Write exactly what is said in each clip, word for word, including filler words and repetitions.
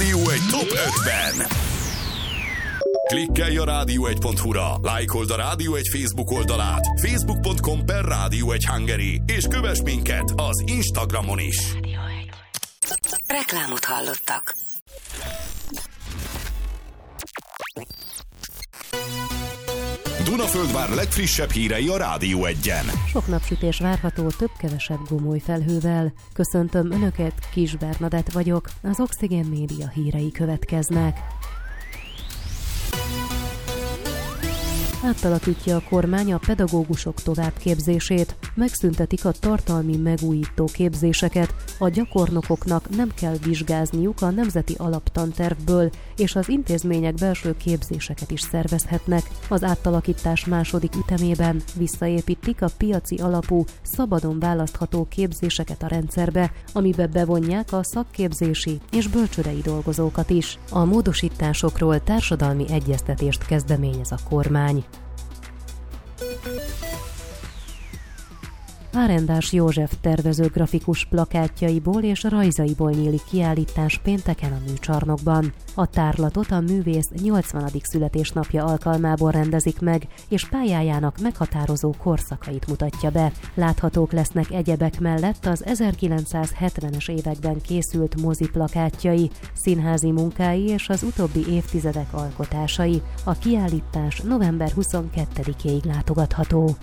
Rádió egy top ötven. Klikkelj a rádió egy pont hu-ra, lájkold a Rádió egy Facebook oldalát, facebook pont com per Rádió egy Hungary, és kövess minket az Instagramon is. Reklámot hallottak. Dunaföldvár legfrissebb hírei a Rádió egyen. Sok napsütés várható, több-kevesebb gomoly felhővel. Köszöntöm Önöket, Kis Bernadett vagyok, az Oxygen Média hírei következnek. Átalakítja a kormány a pedagógusok továbbképzését, megszüntetik a tartalmi megújító képzéseket, a gyakornokoknak nem kell vizsgázniuk a nemzeti alaptantervből, és az intézmények belső képzéseket is szervezhetnek. Az átalakítás második ütemében visszaépítik a piaci alapú, szabadon választható képzéseket a rendszerbe, amibe bevonják a szakképzési és bölcsődei dolgozókat is. A módosításokról társadalmi egyeztetést kezdeményez a kormány. Árendás József tervező grafikus plakátjaiból és rajzaiból nyílik kiállítás pénteken a műcsarnokban. A tárlatot a művész nyolcvanadik születésnapja alkalmából rendezik meg, és pályájának meghatározó korszakait mutatja be. Láthatók lesznek egyebek mellett az ezerkilencszázhetvenes években készült mozi plakátjai, színházi munkái és az utóbbi évtizedek alkotásai. A kiállítás november huszonkettedikéig látogatható.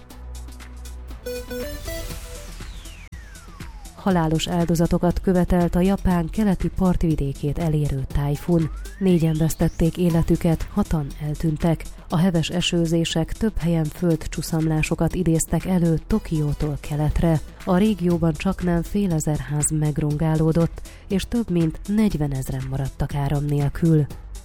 Halálos áldozatokat követelt a Japán keleti partvidékét elérő tájfun. Négyen vesztették életüket, hatan eltűntek. A heves esőzések több helyen földcsuszamlásokat idéztek elő Tokiótól keletre. A régióban csaknem fél ezer ház megrongálódott, és több mint negyvenezren maradtak áram nélkül.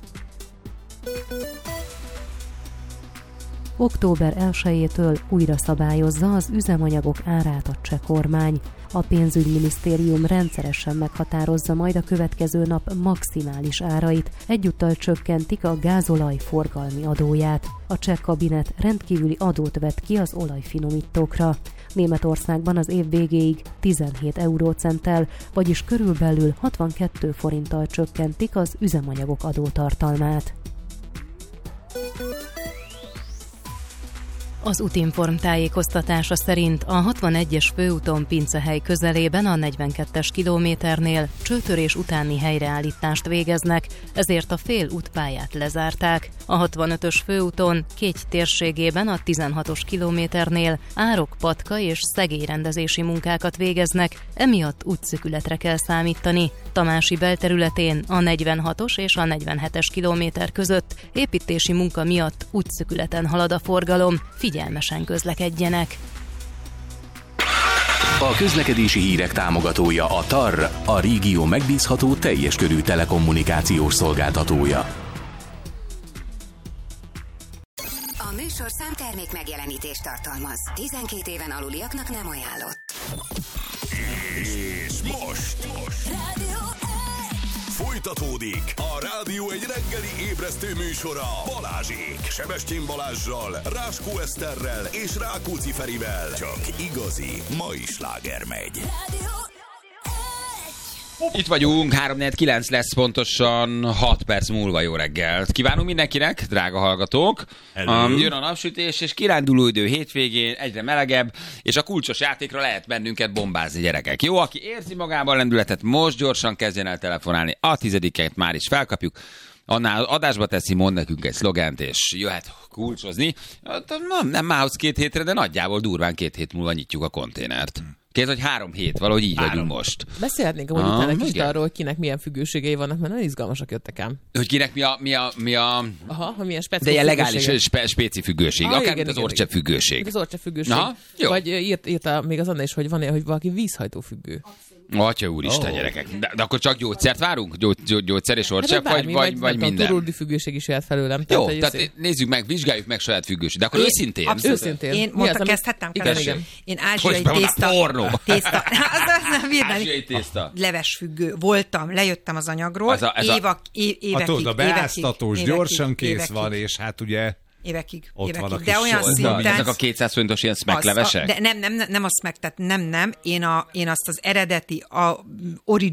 október elsejétől újra szabályozza az üzemanyagok árát a cseh kormány. A pénzügyminisztérium rendszeresen meghatározza majd a következő nap maximális árait, egyúttal csökkentik a gázolaj forgalmi adóját. A cseh kabinet rendkívüli adót vett ki az olajfinomítókra. Németországban az év végéig tizenhét eurócenttel, vagyis körülbelül hatvankettő forinttal csökkentik az üzemanyagok adótartalmát. Az Utinform tájékoztatása szerint a hatvanegyes főúton Pincehely közelében a negyvenkettes kilométernél csőtörés utáni helyreállítást végeznek, ezért a fél útpályát lezárták. A hatvanötös főúton Kégy térségében a tizenhatos kilométernél árok-patka és szegélyrendezési munkákat végeznek, emiatt útszűkületre kell számítani. Tamási belterületén a negyvenhatos és a negyvenhetes kilométer között építési munka miatt útszűkületen halad a forgalom, figyelmesen közlekedjenek. A közlekedési hírek támogatója a té á er, a régió megbízható teljes körű telekommunikációs szolgáltatója. A műsorszám termék megjelenítést tartalmaz. tizenkét éven aluliaknak nem ajánlott. És most, most. Rádió Folytatódik a Rádió egy reggeli ébresztő műsora Balázsék, Sebestyén Balázssal, Ráskó Eszterrel és Rákóczi Ferivel. Csak igazi mai sláger megy. Itt vagyunk, három negyvenkilenc lesz pontosan hat perc múlva. Jó reggelt kívánunk mindenkinek, drága hallgatók. Um, jön a napsütés, és kiránduló idő hétvégén, egyre melegebb, és a kulcsos játékra lehet bennünket bombázni, gyerekek. Jó, aki érzi magában lendületet, most gyorsan kezdjen el telefonálni. A tizediket már is felkapjuk. Annál adásba teszi, mond nekünk egy szlogent, és jöhet kulcsozni. Nem, nem mához két hétre, de nagyjából durván két hét múlva nyitjuk a konténert. Két vagy három hét, valahogy így három. Vagyunk most. Beszélhetnénk amúgy ah, utána kicsit arról, hogy kinek milyen függőségei vannak, mert nagyon izgalmasak jöttek ám. Hogy kinek mi a... Mi a, mi a... Aha, hogy milyen speci de ilyen legális spe, spéci függőség, ah, akár igen, az orcsepp függőség. Az orcsepp függőség. Aha, jó. Vagy írt, írta még az Anna is, hogy van hogy valaki vízhajtó függő. Atya úristen, oh. Gyerekek. De, de akkor csak gyógyszert várunk? Gyó, gyó, gyógyszer és orcsepp, hát, vagy, vagy, vagy, vagy minden? A turuldi függőség is jöhet felőlem. Jó, tehát, tehát szép... nézzük meg, vizsgáljuk meg saját függőség. De akkor én, őszintén. Abszolút. Őszintén. Én mondta, kezdhettem? Igen, igen. Én ázsiai tészta. tészta. Ázsiai tészta. Levesfüggő voltam, lejöttem az anyagról. Az a, a... Évak, é, évekig. A beáztatós gyorsan kész évekig. Van, és hát ugye... Évekig, ott évekig. Van, de olyan szinten... Ezek a kétszáz forintos ilyen smacklevesek? De nem, nem, nem a smack, tehát nem, nem. Én, a, én azt az eredeti, a origi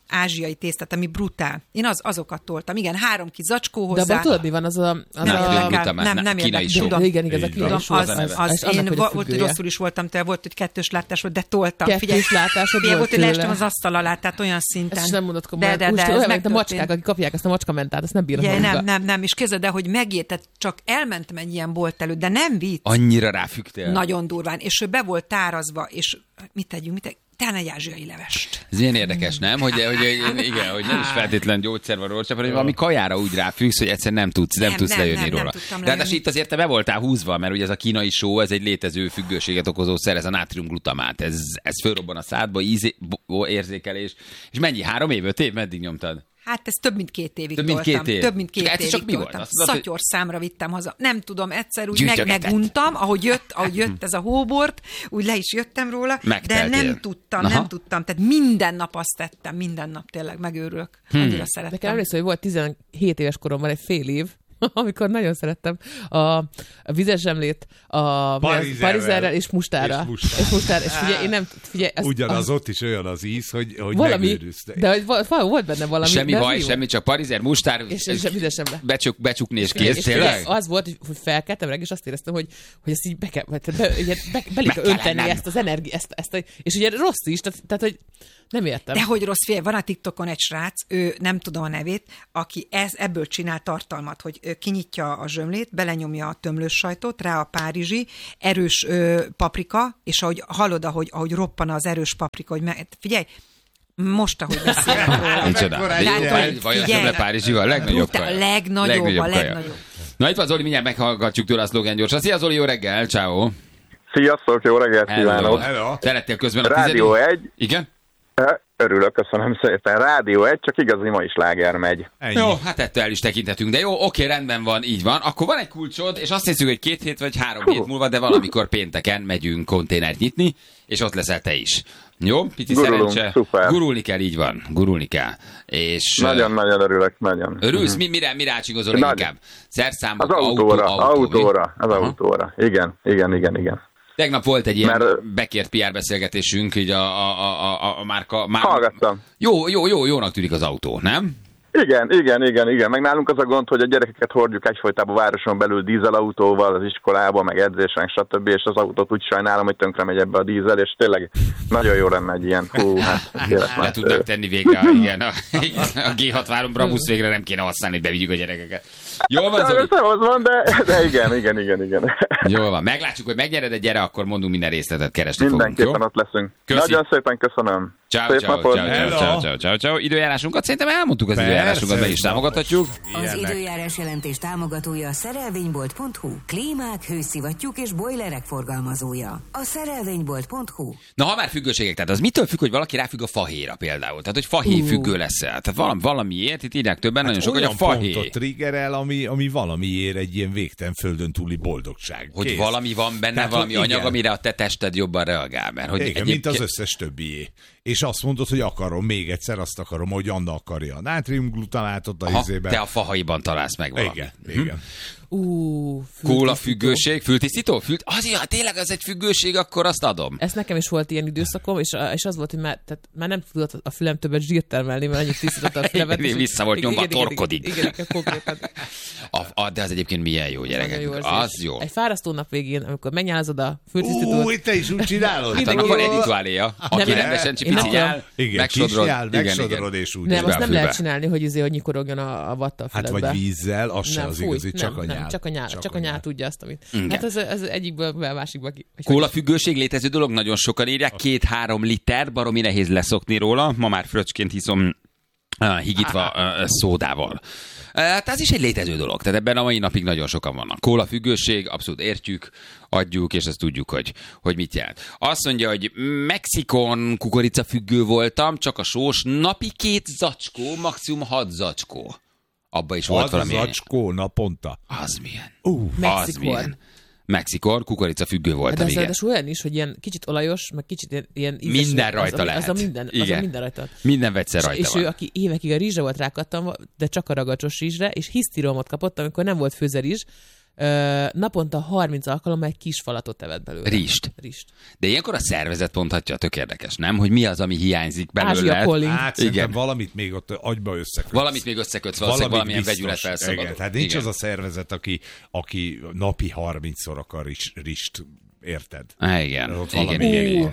ázsiai tésztát, ami brutál. Én az, azokat toltam. Igen, három kis zacskó hozzá. De abban tudod, mi van az a... Az nem, a... nem, nem, nem érdekel. Tudom. Igen, igen, ez a kínai só. Az, az, az, az én volt, hogy rosszul is voltam, te volt, hogy kettős látás volt, de toltam. Kettős látásod volt. Volt, hogy leestem az asztal alá, tehát olyan szinten. Ezt nem mondod komolyan. De, de, de, olyan, meg a macskák, akik kapják ezt a macskamentát, ezt nem bírom. Ja, nem, nem, nem. És képzeld el, hogy megérted, csak elmentem egy ilyen bolt előtt, de nem vicc. Annyira ráfügtél. Nagyon durván. És ő be volt tárazva, és mit tegyünk, mit tegyünk? Talán egy ázsiai levest. Ez ilyen érdekes, nem? Hogy, hogy, hogy, igen, hogy nem is feltétlen gyógyszer van róla, csak hogy valami kajára úgy ráfüggsz, hogy egyszer nem tudsz, nem, nem tudsz nem, lejönni nem, róla. Nem de hát itt azért te be voltál húzva, mert ugye ez a kínai só, ez egy létező függőséget okozó szer, ez a nátriumglutamát. Ez, ez fölrobban a szádba, íz, érzékelés. És mennyi? Három év, öt év? Meddig nyomtad? Hát ez több mint két évig több mint toltam. Két év. Több mint két csak évig csak mi toltam. Volt? Szatyorszámra vittem haza. Nem tudom, egyszer úgy meg, meguntam, ahogy jött, ahogy jött ez a hóbort, úgy le is jöttem róla, megteltél. De nem tudtam, Aha. nem tudtam. Tehát minden nap azt tettem, minden nap tényleg megőrülök. Hmm. Annyira szerettem. Nekem emlékszem, hogy volt tizenhét éves koromban egy fél év, amikor nagyon szerettem a, a vizes zsemlét, a parizerrel és mustára. És mustára. És, mustára. és figyelj, én nem... Figyelj, ez, ugyanaz az, ott is olyan az íz, hogy, hogy valami, megőrülsz. De hogy volt benne valami. Semmi baj, semmi, csak parizer, mustár, és, és, és vizes zsemle. Becsuk, becsukni és kész, tényleg? Az volt, hogy felkeltem reg, és azt éreztem, hogy, hogy ezt így be kell, be, be, be, be kell önteni ezt az energiát, ezt, ezt, és ugye rossz is, tehát, tehát hogy nem értem. De hogy rossz fél, van a TikTokon egy srác, ő nem tudom a nevét, aki ez, ebből csinál tartalmat, hogy kinyitja a zsömlét, belenyomja a tömlős sajtot, rá a párizsi, erős ö, paprika, és ahogy hallod, ahogy, ahogy roppan az erős paprika, hogy me- figyelj, most, ahogy beszélek róla. Micsoda. Vagy a zsömle párizsival, a legnagyobb kaja. A legnagyobb, a legnagyobb. Na itt van Zoli, mindjárt meghallgatjuk tőle a szlogen gyorsan. Szia Zoli, jó reggel, ciao. Sziasztok, jó reggelt kívánok. Szerettél közben a Rádió egy. Igen? Örülök, köszönöm szépen. Rádió egy, csak igazi mai sláger megy. Ennyi. Jó, hát ettől el is tekintetünk, de jó, oké, rendben van, így van. Akkor van egy kulcsod, és azt hiszük, hogy két hét vagy három Hú. hét múlva, de valamikor pénteken megyünk konténert nyitni, és ott leszel te is. Jó, pici Gurulunk, szerencse. Szuper. Gurulni kell, így van, gurulni kell. És nagyon-nagyon örülök, nagyon. Örülsz? Mi, mire, mire ácsigozol inkább? Szerszámok, az autóra, autó, autó, autóra, az Aha. autóra. Igen, igen, igen, igen. Tegnap volt egy ilyen Mert... bekért pé er beszélgetésünk, így a, a, a, a, a márka... Már... Hallgattam. Jó, jó, jó, jónak tűnik az autó, nem? Igen, igen, igen, igen. Meg nálunk az a gond, hogy a gyerekeket hordjuk egyfolytában városon belül dízelautóval, az iskolába, meg edzésen, stb. És az autót úgy sajnálom, hogy tönkre megy ebbe a dízel, és tényleg nagyon jó lenne egy ilyen. Hú, hát, le tudnánk tenni végre, igen, a, a gé hatvanhárom Brabus végre nem kéne használni, hogy bevigyük a gyerekeket. Jól van, Zoli? van, de, de igen, igen, igen, igen. Jól van, meglátjuk, hogy megnyered, egy gyere, akkor mondunk minden részletet, keresni Mindenképpen fogunk, ott leszünk. Köszi. Nagyon szépen köszönöm. Ciao, ciao, ciao, ciao, ciao, ciao, ciao. Időjárásunkat szerintem elmondtuk, az Persze, időjárásunkat be is támogathatjuk. Az időjárás jelentés támogatója a szerelvénybolt pont hu. Klímák, hőszivattyúk és bojlerek forgalmazója. A szerelvénybolt pont hu. Na, ha már függőségek, tehát az mitől függ, hogy valaki ráfügg a fahéjra például? Tehát, hogy fahéj függő lesz el. Tehát valami, valamiért, itt írják többen, hát nagyon sok, hogy a fahéj. Pontot triggerel, ami, ami valamiért egy ilyen végtelen földön túli boldogság. Hogy Kész. valami van benne, tehát, valami anyag, igen. amire a te tested jobban reagál. Mert, hogy igen, egyéb... mint az összes többié. És azt mondod, hogy akarom még egyszer, azt akarom, hogy Anna akarja a nátriumglutamátot a izében. Te a fahaiban találsz meg valamit. Igen, hm? igen. Uh, Kóla függőség, fültisztító? Fült... Az, ha tényleg az egy függőség, akkor azt adom. Ez nekem is volt ilyen időszakom, és, és az volt, hogy már, tehát már nem tudott a fülem többet zsírt termelni, mert annyit tisztított a fülemet. Igen, vissza volt nyomva, torkodik. Igen, igen, igen, konkrétan. A, de az egyébként milyen jó, gyerekek. Jó, az, az jó. Egy fárasztó nap végén, amikor megnyálazod a fültisztítót. Új, te is úgy csinálod. Annak van egy rituáléja, aki rendesen csipiciál, megsodrod. Megsodrod és úgy. Nem, azt nem lehet csinálni, hogy izé, hogy nyikorogjon a vatta a füledbe. Hát vagy vízzel, az se az igazi, csak a nyál. Csak a nyál, csak a nyál tudja azt, amit. Hát ez, ez egyikből a másikba ki. Kólafüggőség létező dolog, nagyon sokan írják, két-három liter, baromi nehéz leszokni róla, ma már fröccsként hiszom uh, higítva uh, szódával. Tehát ez is egy létező dolog, tehát ebben a mai napig nagyon sokan vannak. Kólafüggőség, abszolút értjük, adjuk, és azt tudjuk, hogy, hogy mit jelent. Azt mondja, hogy Mexikon kukoricafüggő voltam, csak a sós, napi két zacskó, maximum hat zacskó. Abba is volt valami. Az zacskó naponta. Az milyen? Uh, az milyen? Mexikon, kukoricafüggő voltam, de igen. De olyan is, hogy ilyen kicsit olajos, meg kicsit ilyen, ilyen ízes. Minden rajta az a, lehet. Az a minden, igen. Az a minden rajta. Minden vegyszer rajta és, van. És ő, aki évekig a rizsre volt rákattam, de csak a ragacsos rizsre, és hisztiromot kapott, amikor nem volt főzerizs, Ö, naponta harminc alkalommal egy kis falatot evett belőle. Rist. Rist. De ilyenkor a szervezet mondhatja, tök érdekes, nem? Hogy mi az, ami hiányzik belőle. Ázsia calling. Hát szerintem valamit még ott agyba összekötsz. Valamit még összekötsz, valószínűleg valamilyen biztos. vegyület felszabadul. Igen, tehát nincs Igen. az a szervezet, aki, aki napi harmincszor akar ris, rist, érted? Há, igen. Ott igen, valami igen, hiány igen. van.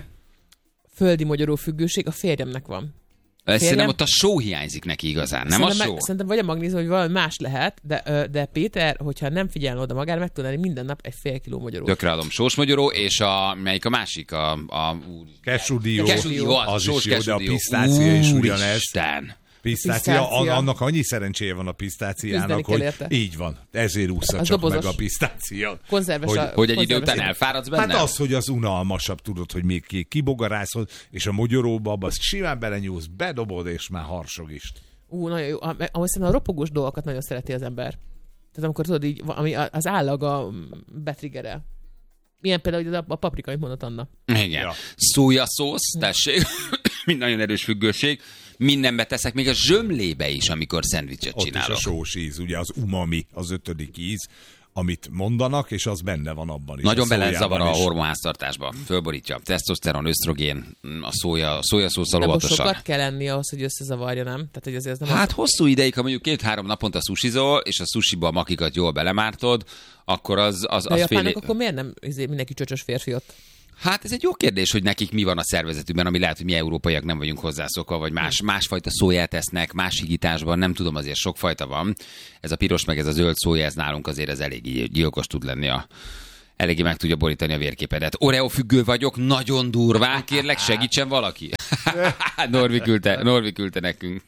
Földi magyaró függőség a férjemnek van. Szerintem ott a só hiányzik neki igazán, nem szerintem a só? Meg, szerintem vagy a magnézium, vagy valami más lehet, de, ö, de Péter, hogyha nem figyelne oda magára, meg tudná minden nap egy fél kiló magyaró. Tökre adom. Sós magyaró, és a, melyik a másik? A, a, Kesudió, Kesudió, az, az sós is jó, de a kesudió. pisztácia is ugyanez. Úristen. Pisztácia, Pisztácia. annak annyi szerencséje van a pisztáciának, Küzdeni kell hogy érte. így van. Ezért ússza Az csak dobozos. meg a pisztácia. Konzerves Hogy- a, Hogy egy idő konzerves után a- elfáradsz benne? Hát az, hogy az unalmasabb, tudod, hogy még ki kibogarászod, és a mogyoróba abba simán belenyúlsz, bedobod, és már harsog is. Ú, nagyon jó. Am- Ahhoz szerintem a ropogós dolgokat nagyon szereti az ember. Tehát amikor tudod így, ami az állag a betriggerel. Milyen például a, a paprika, amit mondott Anna. Igen. Ja. Ja. Szójaszósz, tessék, mind nagyon erős függőség. Mindenbe teszek, még a zsömlébe is, amikor szendvicset Ott csinálok. is a sós íz, ugye az umami, az ötödik íz, amit mondanak, és az benne van abban is. Nagyon a bele szójában zavar a is. hormonháztartásba. Fölborítja. Tesztoszteron, ösztrogén, a szója, a szójaszószal De most óvatosan. sokat kell enni ahhoz, hogy összezavarja, nem? Tehát, hogy azért ez nem Hát az... hosszú ideig, ha mondjuk két-három naponta susizol, és a susiba a makikat jól belemártod, akkor az, az, De a az fél... japánok akkor miért nem izé, mindenki csöcsös férfi ott? Hát ez egy jó kérdés, hogy nekik mi van a szervezetükben, ami lehet, hogy mi európaiak nem vagyunk hozzászokva, vagy más, másfajta szóját esznek, más higításban, nem tudom, azért sokfajta van. Ez a piros meg ez a zöld szója, ez nálunk azért ez elég gyilkos tud lenni a eléggé meg tudja borítani a vérképedet. Oreo függő vagyok, nagyon durván, kérlek, segítsen valaki. Norvi küldte, Norvi küldte nekünk.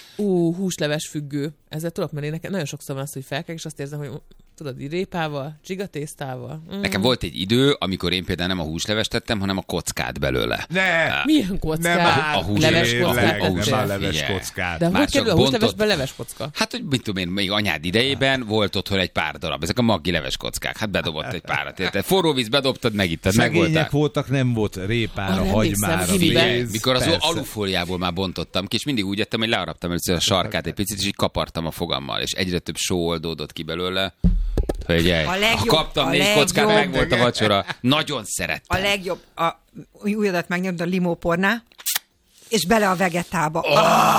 Ú, húsleves függő. Ezzel tudok menni, nekem nagyon sokszor van az, hogy felkelek, és azt érzem, hogy tudod, így répával, csigatésztával. Mm. Nekem volt egy idő, amikor én például nem a húslevest tettem, hanem a kockát belőle. Ne! Milyen kockát? Nem áll, A hús- leves tényleg, kockát nem tettél? áll leves Figyelj. kockát. De Már hogy kerül a csak húslevesbe bontott- leves kocka? Hát, hogy mit tudom én, még anyád idejében volt otthon egy pár darab. Ezek a maggi leves kockák. Hát bedobott egy párat. Érted? Forró víz bedobtad, megittad, Szegények megvoltál. voltak, nem volt répára, Arra hagymára, emlékszem, gimiben. pénz. Mikor az Persze. alufóliából már bontottam ki, és mindig úgy ettem, hogy learaptam először a sarkát egy picit, és így kapartam a fogammal, és egyre több só oldódott ki belőle. Hölgyej, A legjobb- ha kaptam a négy legjobb- kockát, meg volt a vacsora. Nagyon szerettem. A legjobb, a újadat megnyomd a limóporná, és bele a vegetába. Oh,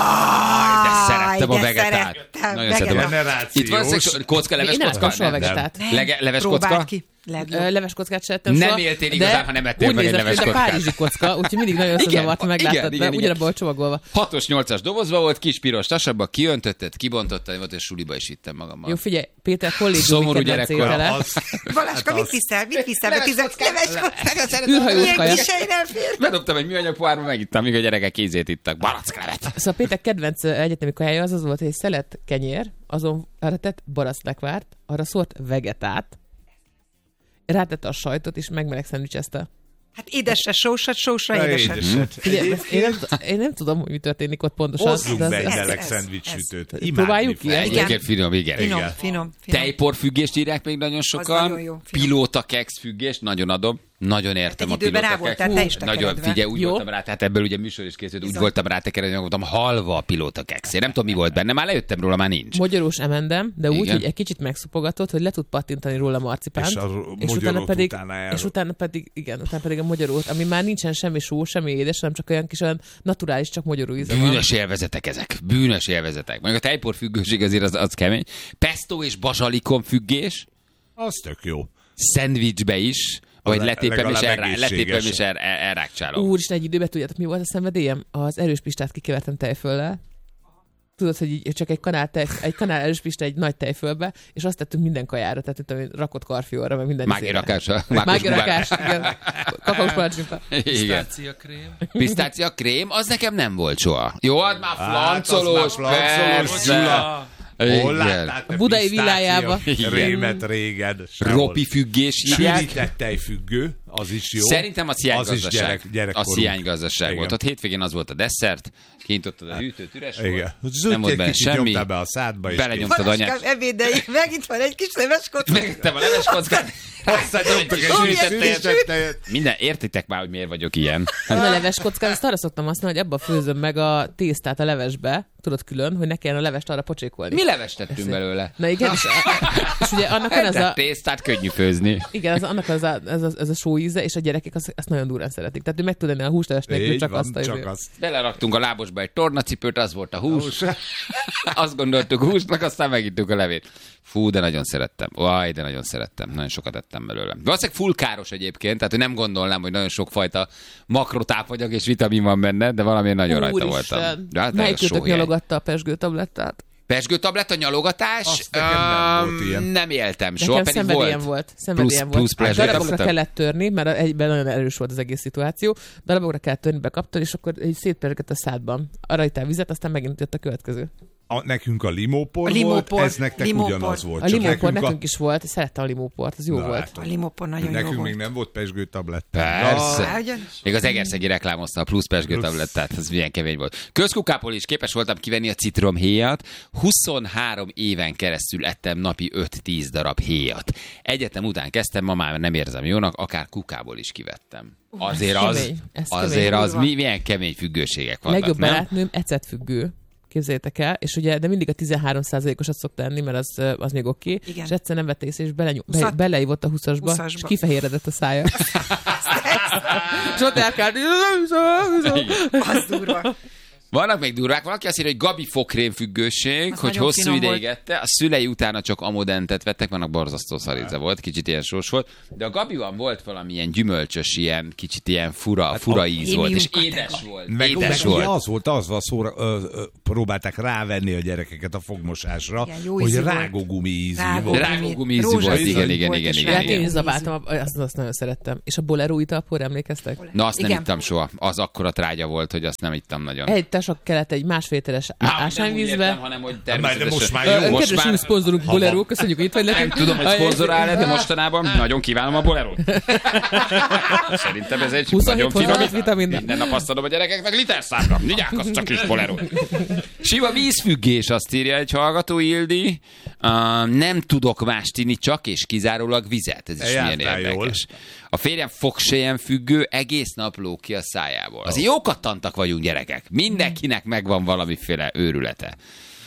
De szerettem a vegetát. Szerettem, Nagyon szeretem. vegetát. Generációs. Itt van szexu- kocka, leves Én nem kocka? ettem soha Nem, nem. vegetát. Lege, leves Próbáld kocka? ki. Legjobb. Ö, Leves kockát se ettem Nem soha, éltél de igazán, ha nem ettél úgy meg egy nézett ki, leves mint a kockát. párizsi kocka, úgyhogy mindig nagyon Igen, összezavart, ha igen, megláttad, igen, mert igen. ugyanabban csomagolva. Hatos, nyolcas dobozba volt, kis piros tasabba, kiöntötted, kibontottad, volt, és suliba is ittem magammal. Jó, figyelj, Péter kollégiumi Szomorú kedvenc gyerekkor. étele. Az, Baláska, mit viszel? Mit viszel? Be tized leves kockát? Űrhajós Ilyen kaja. kis hely nem fér. Bedobtam egy műanyag pohárba, megittam, míg a gyerekek kézét ittak. Baracklevet. Szóval Péter kedvenc ö, egyetemi kajája az az volt, hogy egy szelet kenyér, azon arra tett baraclekvárt, arra szólt vegetát, rátette a sajtot, és megmeleg szendvicsezte. Hát édesre sósat, sósra Na, édeset. édeset. Figyelj, ezt én, nem, én nem tudom, hogy mi történik ott pontosan. Hozzunk de az- be egy ez- meleg ez- szendvicsütőt. ez- Imádni Próbáljuk ki? fogom. Igen. Egyébként finom, igen. Finom, Igen. finom, finom. Tejporfüggést írják még nagyon sokan. nagyon jó, finom. Pilóta keks függést, nagyon adom. Nagyon értem egy a időben pilóta rá voltál te is keks. Nagyon, tekeredve. figyelj, úgy Jó. voltam rá, tehát ebből ugye műsor is készült, úgy Bizony. voltam rá tekeredve, hogy voltam halva a pilóta keks. Én nem tudom, mi volt benne, már lejöttem róla, már nincs. Magyarós emendem, de úgy, Igen. hogy egy kicsit megszopogatott, hogy le tud pattintani róla marcipánt, És a és utána magyarót pedig, utána el- és utána pedig, igen, utána pedig a magyarót, ami már nincsen semmi só, semmi édes, hanem csak olyan kis olyan naturális, csak magyaró íze van. Bűnös élvezetek ezek. Bűnös élvezetek. Mondjuk a tejpor függőség azért az, az kemény. Pesto és bazsalikom függés, Az tök jó. szendvicsbe is, vagy le- letépem és, legalább elrá, letépem egészséges. és el, el, elrákcsálom. Úristen, egy időben tudjátok, mi volt a szenvedélyem? Az erős pistát kikevertem tejföllel. Tudod, hogy így csak egy kanál, tej, egy kanál erős pista egy nagy tejfölbe, és azt tettünk minden kajára, tehát tudom, én, rakott karfióra, meg minden. Mági izére. rakás. Mági rakás, igen. Kakaós palacsinta. Igen. Pisztáciakrém. Pisztácia krém, az nekem nem volt soha. Jó, az már Hát, az flancolós, már flancolós, persze. Gyula. Hol Igen. láttál te Budai pisztácia villájába. Krémet régen? Ropi függés hívják. Sűrített tejfüggő, Az is jó. Szerintem a ciánygazdaság. gyerek, a ciánygazdaság volt. Ott hétvégén az volt a desszert, kinyitottad a hűtőt, üres igen. volt, Zöld nem volt benne semmi. be a szádba, és belenyomtad anyát. Ebédeig, megint van egy kis leveskocka. Megittem a leveskockát. Hosszányomtak egy sűrített. Minden, értitek már, hogy miért vagyok ilyen. A leves kockát, azt arra szoktam használni, hogy abba főzöm meg a tésztát a levesbe, tudod külön, hogy ne kelljen a levest arra pocsékolni. Mi levest tettünk belőle? Na igen, és, és ugye annak van ez a... tésztát könnyű főzni. Igen, az, annak az a, ez, a, ez a só íze, és a gyerekek azt, azt nagyon durán szeretik. Tehát ő meg tud enni a húslevest nélkül, csak van, azt a csak izé. azt. Beleraktunk a lábosba egy tornacipőt, az volt a hús. Azt gondoltuk húsnak, aztán megittük a levét. Fú, de nagyon szerettem. Vaj, de nagyon szerettem. Nagyon sokat ettem belőle. Valószínűleg full káros egyébként, tehát nem gondolnám, hogy nagyon sokfajta makrotápanyag és vitamin van benne, de valamiért nagyon rajta Úristen. voltam. Hát, melyikőtök nyalogatta a pesgőtablettát? Pesgőtabletta, nyalogatás? Azt nekem nem volt ilyen. Nem éltem Nekem soha, pedig szenvedélyem volt. volt. Szenvedélyem Plusz, volt. plusz Darabokra kellett törni, mert egyben nagyon erős volt az egész szituáció. Darabokra kellett törni, bekaptad, és akkor így szétperzsgett a szádban. Arra ittál vizet, aztán megint jött a következő. A, nekünk a limópor, A limópor, volt, ez nektek limópor. ugyanaz volt. A limópor nekünk, nekünk, nekünk is volt, szerettem a limóport, az jó Na, volt. látom. A limópor nagyon nekünk jó még volt. nem volt pesgőtabletta. Persze. Á, ugyan? Még az Egerszegi reklámozta a plusz pesgőtablettát, az milyen kemény volt. Közkukából is képes voltam kivenni a citromhéjat. huszonhárom éven keresztül ettem napi öt-tíz darab héjat. Egyetem után kezdtem, ma már nem érzem jónak, akár kukából is kivettem. Azért az, kemény, ez azért kemény. az mi, milyen kemény függőségek vannak, Legjobb nem? barátnőm ecetfüggő. Képzeljétek el, és ugye, de mindig a tizenhárom százalékosat szokta enni, mert az, az még oké, okay, és egyszer nem vette észre, és belenyom, be, beleívott a huszasba, huszasba, és kifehéredett a szája. És ott elkált, Az durva. Vannak még durvák, valaki azt írja, hogy Gabi fokrém függőség, az hogy hosszú ideig ette, a szülei utána csak amodentet vettek, vannak borzasztó szaríza volt, kicsit ilyen sós volt, de a Gabiban volt valamilyen gyümölcsös, ilyen kicsit ilyen fura, hát fura a, íz volt, és édes volt. Meg, édes meg volt. az volt, az szóra, ö, ö, próbálták rávenni a gyerekeket a fogmosásra, igen, hogy ízű rágógumi ízű Rágó. volt. Rágógumi ízű volt, igen, igen, igen, igen, igen, Hát én igen. is zabáltam, azt, azt nagyon szerettem. És a bolero italpor, emlékeztek? Na, azt nem Igen. ittam soha. Az akkora trágya volt, hogy azt nem ittam nagyon. Egy tasak kellett egy másfételes ásványvízbe. hanem hogy De most már Ö, jó. Most Kedves már- új szponzorunk Bolero, köszönjük, hogy itt vagy Nem nekünk. tudom, hogy szponzorál, de mostanában nagyon kívánom a bolerót. Szerintem ez egy huszonhét nagyon finom. hozzáadott vitamin. Minden nap azt adom a gyerekeknek literszámra. Vigyák, az csak is boleró. Sima vízfüggés, azt írja egy hallgató, Ildi. Uh, nem tudok mást inni, csak és kizárólag vizet. Ez is milyen Jártál érdekes. A férjem fogsejem függő, egész nap lóg ki a szájából. Azért jó kattantak vagyunk, gyerekek. Mindenkinek megvan valamiféle őrülete.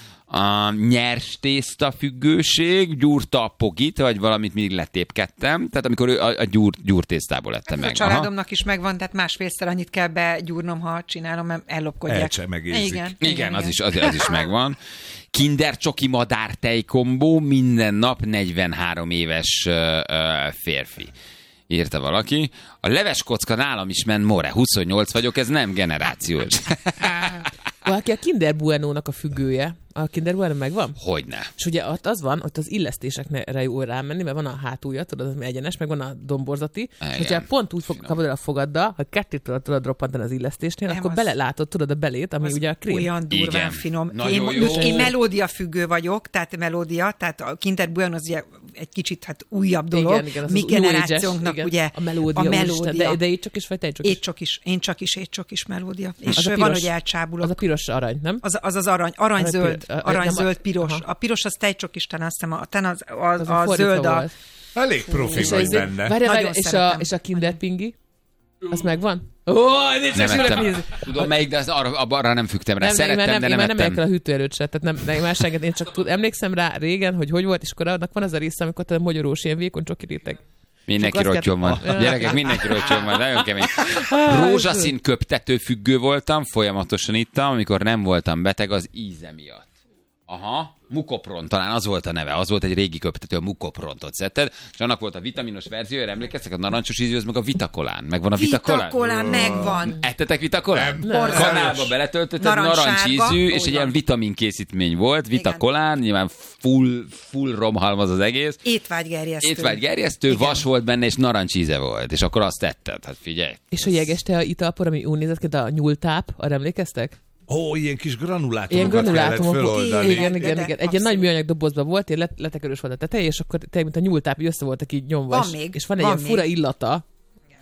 A nyers tészta függőség, gyúrta a pogit, vagy valamit mindig letépkedtem. Tehát amikor ő a, a gyúr, gyúrtésztából lettem Ez meg. a családomnak is megvan, tehát másfélszer annyit kell begyúrnom, ha csinálom, mert ellopkodják. Elcsemegézik. Igen, Igen, igen, az igen. is, az, az is megvan. Kinder csoki madár tejkombó, minden nap negyvenhárom éves uh, uh, férfi. Írta valaki. A leves kocka nálam is ment more. huszonnyolc vagyok, ez nem generációs. Valaki a Kinder Bueno-nak a függője. A Kinder Bueno megvan? Hogyne. És ugye ott az van, ott az illesztésekre jó rámenni, mert van a hátulja, tudod, az egyenes, meg van a domborzati. Igen. És hogyha pont úgy fog, kapod el a fogaddal, ha ketté tudod, tudod roppantani az illesztésnél, Nem, akkor az- belelátod, tudod, a belét, ami Az ugye a krém. olyan durván Igen. finom. Nagyon Én, jó. én melódia függő vagyok, tehát melódia, tehát a Kinder Bueno az ugye egy kicsit hát újabb dolog. Igen, igen, az Mi az new generációnknak age-es, ugye a melódia, a úristen, melódia. de, de itt csak is, vagy te csak is. Én csak is, én csak is, én csak is melódia. És Az a van, piros- hogy elcsábulok. Az a piros arany, nem? Az az, az arany, arany-zöld, Arany- arany-zöld, piros. Aha. A piros az tejcsokis, talán azt hiszem, a, talán az, az, Az a, fordítva zöld a... volt. Elég profi És, vagy az- benne. várjál, Nagyon várjál, és, a, szeretem. és a Kinder Pingi? Az megvan? Ó, nincs Nem nem ettem. Tudom melyik, de az arra, arra nem fügtem rá. Nem, nem, Szerettem, nem, de én nem már nem ettem. el a hűtőerőt se, tehát nem, nem más senget, én csak tud, emlékszem rá régen, hogy hogy volt, és akkor annak van az a része, amikor te mogyorós, ilyen vékony csoki réteg. Mindenki Csak azt rottyon van. kell- Gyerekek, mindenki rottyon van. Nagyon kemény. Rózsaszín köptető függő voltam, folyamatosan ittam, amikor nem voltam beteg az íze miatt. Aha, Mukopron, talán az volt a neve, az volt egy régi köptető, a Mukoprontot szedted, és annak volt a vitaminos verziója, emlékeztek, a narancsos ízű, az meg a Vitakolán. Megvan a Vitakolán? Vitakolán megvan. Ettetek Vitakolán? Borzalmas. Kanálba beletöltötted, Narancssárga. narancsízű, és egy Úgy ilyen van. vitamin készítmény volt, Vitakolán, nyilván full, full romhalmaz az egész. Étvágygerjesztő. Étvágygerjesztő, Igen. vas volt benne, és narancsíze volt, és akkor azt tetted, hát figyelj. És a jeges te a italpor, ami úgy nézett ki, de a nyúltáp, arra emlékeztek? Ó, ilyen kis granulátumokat Ilyen kellett granulátumok. föloldani. Igen, igen, De igen. Egy ilyen abszolút. nagy műanyag dobozban volt, ilyen letekerős volt a teteje, és akkor tényleg, mint a nyúltáp, így össze voltak így nyomva. Van és, még, és van egy van ilyen fura még. illata.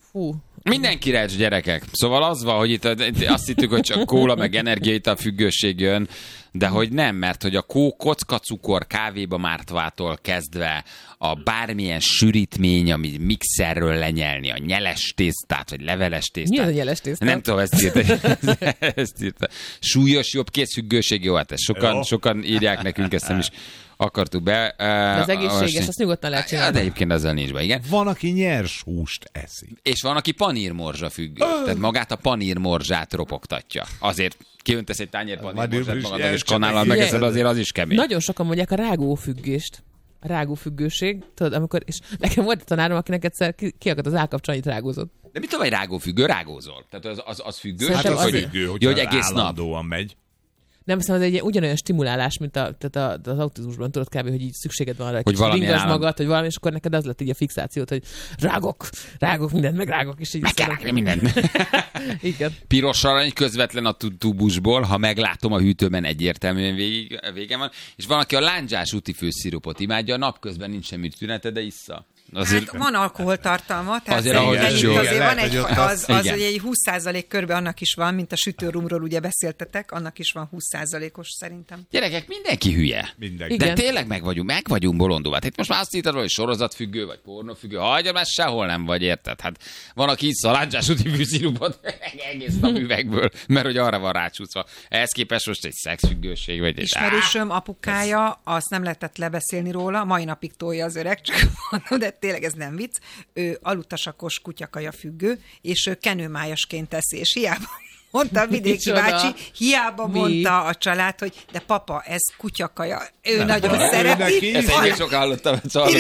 Fú. Mindenki recs, gyerekek. Szóval az van, hogy itt azt hittük, hogy csak kóla, meg energiaital függőség jön, de hogy nem, mert hogy a kó, kocka cukor kávéba mártvától kezdve a bármilyen sűrítmény, ami mixerről lenyelni, a nyeles tésztát, vagy leveles tésztát. Mi az a nyeles tésztát? Nem tudom, ezt írta. ezt írta. Súlyos jobb készfüggőség, jó, hát ezt sokan, jó. sokan írják nekünk, ezt nem is akartuk be. De az egészséges, azt nyugodtan lehet csinálni. De egyébként ezzel nincs be, igen. Van, aki nyers húst eszik. És van, aki panírmorzsa függő. Oh. Tehát magát a panírmorzsát ropogtatja. Azért kiöntesz egy tányér panírmorzsát magadnak, és kanállal megeszed, azért az is kemény. Nagyon sokan mondják a rágófüggést. A rágófüggőség. Tudod, amikor, és nekem volt a tanárom, akinek egyszer ki, kiakadt az állkapcsolat, rágózott. De mit tudom, hogy rágófüggő? Rágózol. Tehát az, az, az függő? Hát az hogy, függő, hogy, hogy egész nap. állandóan megy. Nem hiszem, az egy ugyanolyan stimulálás, mint a, tehát a, az autizmusban, tudod kb., hogy így szükséged van arra, hogy valami ringasd magad, hogy valami, és akkor neked az lett így a fixációt, hogy rágok, rágok mindent, meg rágok, és így... Meg kell rágni mindent. Igen. Piros arany közvetlen a tubusból, ha meglátom a hűtőben, egyértelműen végig, vége van. És van, aki a lándzsás úti főszirupot imádja, napközben nincs semmi tünete, de issza. Azért... Hát van alkoholtartalma, tehát azért, ahogy azért, jó. azért van egy, az, az, az hogy egy húsz százalék körbe annak is van, mint a sütőrumról ugye beszéltetek, annak is van húsz százalékos szerintem. Gyerekek, mindenki hülye. Mindenki. De Igen. tényleg meg vagyunk, meg vagyunk bolondulva. Itt most már azt hittad, hogy sorozatfüggő, vagy pornófüggő. Hagyja, már sehol nem vagy, érted? Hát van, aki issza a lándzsás úti fűszirupot egész nap üvegből, mert hogy arra van rácsúszva. Ehhez képest most egy szexfüggőség, vagy egy... Ismerősöm apukája, azt nem lehetett lebeszélni róla, mai napig tolja az öreg, csak mondom, de tényleg ez nem vicc. Ő alutasakos kutyakaja függő, és ő kenőmájasként teszi, és hiába mondta a vidéki bácsi, hiába Mi? mondta a család, hogy de papa, ez kutyakaja. Ő nem, nagyon ő szereti. neki. Ezt egyébként sokan hallottam, szóval...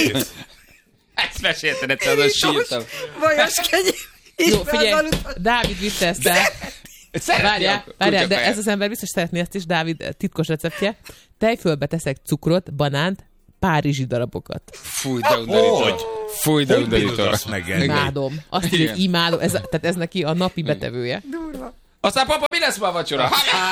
Ezt mesélted, egyszer az sírtam. Vajas kenyér. Jó, figyelj, Dávid vitte ezt el. Várjál, várjál, de ez az ember biztos szeretné ezt is, Dávid titkos receptje. Tejfölbe teszek cukrot, banánt, párizsi darabokat. Fúj, de undorító. Fúj, de undorító. Imádom. Azt írja, hogy imádom. Ez, tehát ez neki a napi betevője. Durva. Aztán papa, mi lesz ma a vacsora?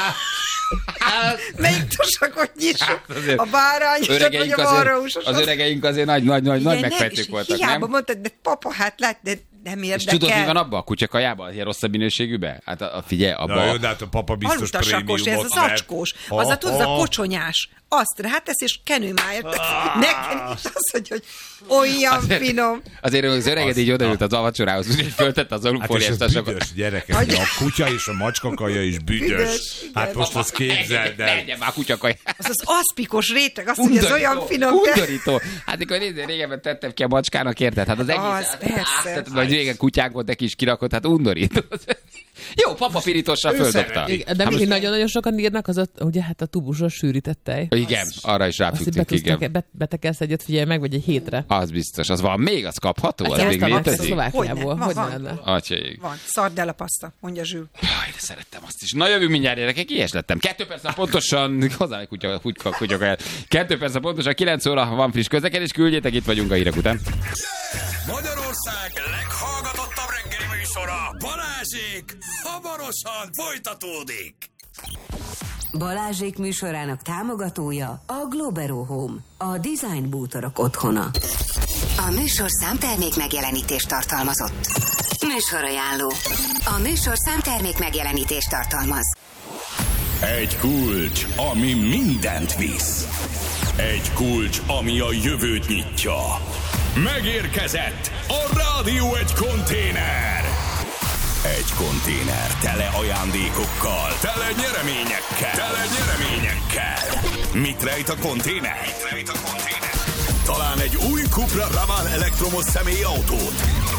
Melyik tosakot nyissuk? A bárányosat, vagy a marhaúsosat? Az öregeink azért nagy, nagy, nagy, nagy Igen, megfejtők voltak, hiába nem? mondtad, de papa, hát lát, de nem érdekel. És tudod, mi van abban? A kutyakajában? Ilyen rosszabb minőségűben? Hát a, a figyelj, abban... Na jó, de hát a papa biztos alutasakos, ez az acskós. Az a, tudod, a kocsonyás. Azt rátesz, és kenőmáját. Nekem is az, hogy, hogy olyan azért, finom. Azért az öreged így odaült az avacsorához, úgyhogy föltette az alufóliás hát büdös, gyerekek, a kutya és a macskakaja is büdös. büdös hát most azt képzeld el. Egyen már kutyakaja. Az az aszpikos réteg, azt mondja, ez olyan finom. Undorító. Hát akkor nézd, régebben tettem ki a macskának, érted? Hát az egész... Az, persze. Vagy régen kutyák volt, neki is kirakott, hát undorító. Jó, papa pirítossal földobta. De hát még nagyon-nagyon sokan írnak, az a, ugye hát a tubusos sűrített tej. Igen, az, arra is ráfüggtünk, igen. Be, betekelsz egyet, figyelj meg, vagy egy hétre. Az biztos, az van még, az kapható, az ezt még létezik. Szlovákiából, hogy ne lenne? Atyaig. Van, szardella paszta, mondja Zsül. Jaj, de szerettem azt is. Na jövünk mindjárt, gyerekek, ilyes lettem. Kettő perc pontosan, hozzá egy kutya, kutya, kutya, Kettő perc pontosan, kilenc óra van friss közlekedés, küldjétek, itt vagyunk a hírek után. Magyarország leghallgatottabb reggeli műsora, Balázsék, hamarosan folytatódik. Balázsék műsorának támogatója a Globero Home, a design bútorok otthona. A műsorszám termék megjelenítést tartalmazott. Műsorajánló. A műsorszám termék megjelenítést tartalmaz. Egy kulcs, ami mindent visz. Egy kulcs, ami a jövőt nyitja. Megérkezett a Rádió egy konténer. Egy konténer tele ajándékokkal, tele nyereményekkel, tele nyereményekkel. Mit rejt a konténer? Mit rejt a konténer? Talán egy új Cupra Ravan elektromos személyautót.